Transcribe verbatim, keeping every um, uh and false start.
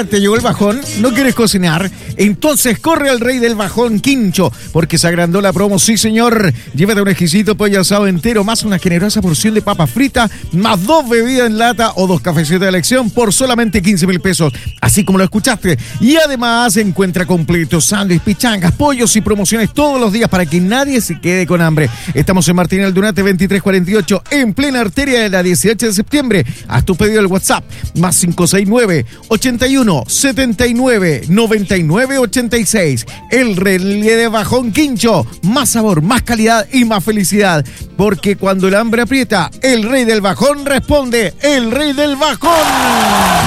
¿te llegó el bajón? ¿No quieres cocinar? Entonces corre al Rey del Bajón Quincho, porque se agrandó la promo, sí señor. Llévate un exquisito pollo asado entero, más una generosa porción de papa frita, más dos bebidas en lata o dos cafecitos de elección por solamente quince mil pesos, así como lo escuchaste. Y además encuentra completos, sándwiches, pichangas, pollos y promociones todos los días para que nadie se quede con hambre. Estamos en Martín Aldunate veintitrés cuarenta y ocho, en plena arteria de la dieciocho de septiembre. Haz tu pedido al WhatsApp, más cinco seis nueve, ochenta y uno, setenta y nueve, noventa y nueve, ochenta y seis. El Rey de Bajón Quincho, más sabor, más calidad y más felicidad. Porque cuando el hambre aprieta, el Rey del Bajón responde, el Rey del Bajón.